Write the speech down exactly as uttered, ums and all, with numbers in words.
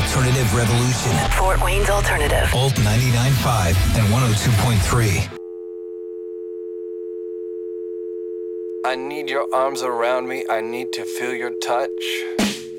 Alternative Revolution. Fort Wayne's Alternative. Alt ninety-nine point five and one oh two point three. I need your arms around me. I need to feel your touch.